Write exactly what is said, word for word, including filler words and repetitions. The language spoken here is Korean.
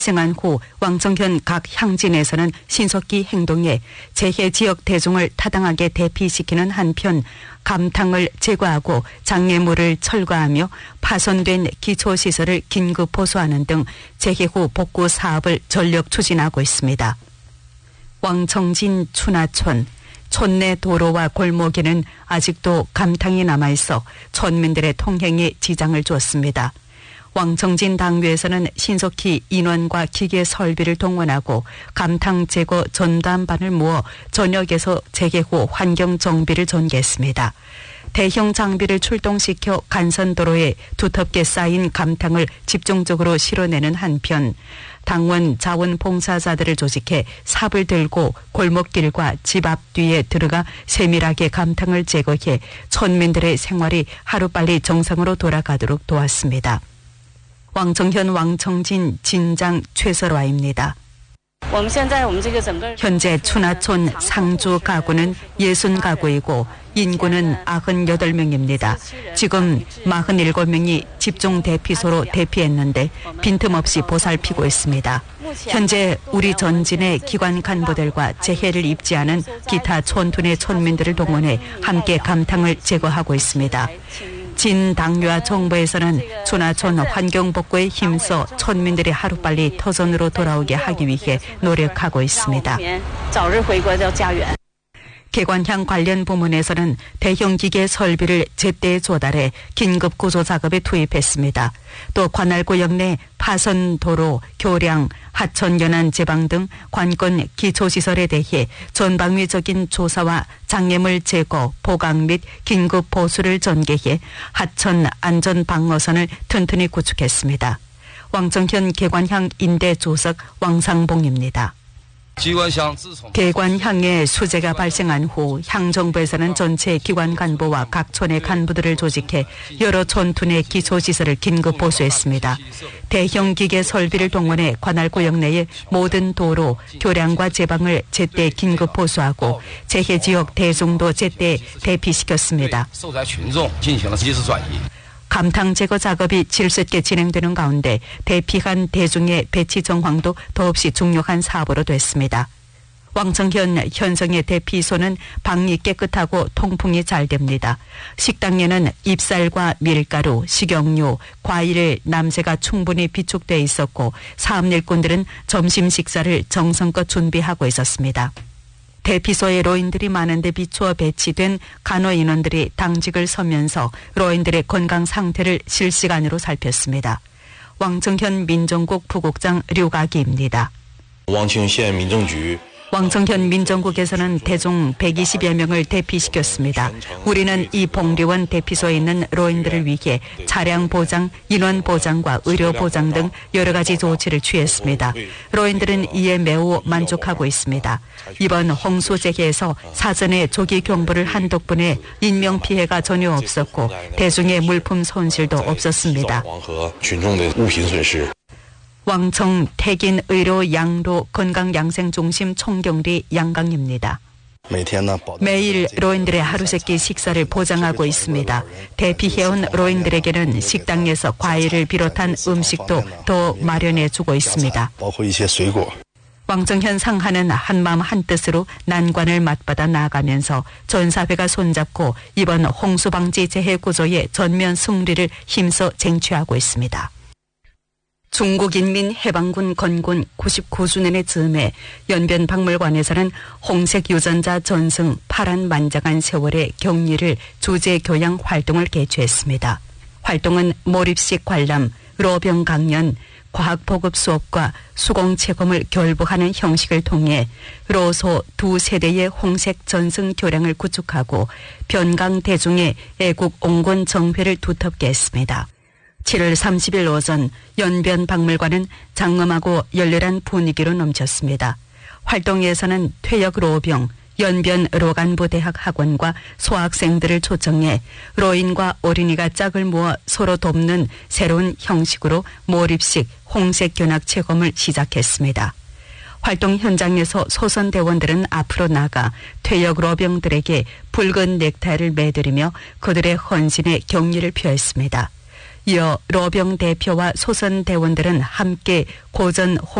발생한 후 왕청현 각 향진에서는 신속히 행동해 재해 지역 대중을 타당하게 대피시키는 한편 감탕을 제거하고 장애물을 철거하며 파손된 기초시설을 긴급 보수하는 등 재해 후 복구 사업을 전력 추진하고 있습니다. 왕청진 춘하촌 촌내 도로와 골목에는 아직도 감탕이 남아있어 촌민들의 통행에 지장을 줬습니다. 왕청진 당위에서는 신속히 인원과 기계 설비를 동원하고 감탕 제거 전담반을 모아 전역에서 재개 후 환경 정비를 전개했습니다. 대형 장비를 출동시켜 간선도로에 두텁게 쌓인 감탕을 집중적으로 실어내는 한편 당원 자원봉사자들을 조직해 삽을 들고 골목길과 집 앞뒤에 들어가 세밀하게 감탕을 제거해 촌민들의 생활이 하루빨리 정상으로 돌아가도록 도왔습니다. 왕청현 왕청진 진장 최설화입니다. 현재 춘하촌 상주 가구는 육십 가구이고 인구는 구십팔 명입니다. 지금 사십칠 명이 집중 대피소로 대피했는데 빈틈없이 보살피고 있습니다. 현재 우리 전진의 기관 간부들과 재해를 입지 않은 기타 촌둔의 촌민들을 동원해 함께 감탕을 제거하고 있습니다. 진 당위와 정부에서는 춘하촌 환경복구에 힘써 촌민들이 하루빨리 터전으로 돌아오게 하기 위해 노력하고 있습니다. 개관향 관련 부문에서는 대형 기계 설비를 제때 조달해 긴급 구조 작업에 투입했습니다. 또 관할구역 내 파선 도로, 교량, 하천 연안 제방 등 관건 기초시설에 대해 전방위적인 조사와 장애물 제거, 보강 및 긴급 보수를 전개해 하천 안전방어선을 튼튼히 구축했습니다. 왕청현 개관향 인대조석 왕상봉입니다. 개관향에 수재가 발생한 후 향정부에서는 전체 기관 간부와 각 촌의 간부들을 조직해 여러 촌둔의 기초시설을 긴급 보수했습니다. 대형 기계 설비를 동원해 관할구역 내의 모든 도로, 교량과 제방을 제때 긴급 보수하고 재해 지역 대중도 제때 대피시켰습니다. 감탕 제거 작업이 질서 있게 진행되는 가운데 대피한 대중의 배치 정황도 더없이 중요한 사업으로 됐습니다. 왕청현 현성의 대피소는 방이 깨끗하고 통풍이 잘 됩니다. 식당에는 잎쌀과 밀가루, 식용유, 과일, 남새가 충분히 비축돼 있었고 사업 일꾼들은 점심 식사를 정성껏 준비하고 있었습니다. 대피소에 로인들이 많은데 비추어 배치된 간호 인원들이 당직을 서면서 로인들의 건강 상태를 실시간으로 살폈습니다. 왕청현 민정국 부국장 류가기입니다. 왕청현 민정局 왕청현 민정국에서는 대중 백이십여 명을 대피시켰습니다. 우리는 이 복리원 대피소에 있는 로인들을 위해 차량 보장, 인원 보장과 의료 보장 등 여러 가지 조치를 취했습니다. 로인들은 이에 매우 만족하고 있습니다. 이번 홍수 재해에서 사전에 조기 경보를 한 덕분에 인명피해가 전혀 없었고 대중의 물품 손실도 없었습니다. 왕청 태긴 의료 양로 건강양생중심 총경리 양강입니다. 매일 로인들의 하루세끼 식사를 보장하고 있습니다. 대피해온 로인들에게는 식당에서 과일을 비롯한 음식도 더 마련해주고 있습니다. 왕청현 상하는 한마음 한뜻으로 난관을 맞받아 나아가면서 전사회가 손잡고 이번 홍수방지 재해구조의 전면 승리를 힘써 쟁취하고 있습니다. 중국인민해방군 건군 구십구 주년의 즈음에 연변박물관에서는 홍색 유전자 전승 파란 만장한 세월의 경리를 주제 교양 활동을 개최했습니다. 활동은 몰입식 관람, 로병 강연, 과학 보급 수업과 수공 체험을 결부하는 형식을 통해 로소 두 세대의 홍색 전승 교량을 구축하고 변강 대중의 애국 옹군 정회를 두텁게 했습니다. 칠월 삼십일 오전 연변박물관은 장엄하고 열렬한 분위기로 넘쳤습니다. 활동에서는 퇴역 로병, 연변 로간부대학 학원과 소학생들을 초청해 로인과 어린이가 짝을 모아 서로 돕는 새로운 형식으로 몰입식 홍색 견학 체험을 시작했습니다. 활동 현장에서 소선대원들은 앞으로 나가 퇴역 로병들에게 붉은 넥타이를 매드리며 그들의 헌신에 격려를 표했습니다. 이어 러병 대표와 소선 대원들은 함께 고전